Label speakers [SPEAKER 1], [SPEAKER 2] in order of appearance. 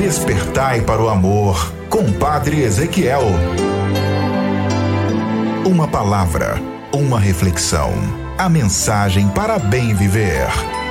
[SPEAKER 1] Despertai para o amor, com Padre Ezequiel. Uma palavra, uma reflexão. A mensagem para bem viver.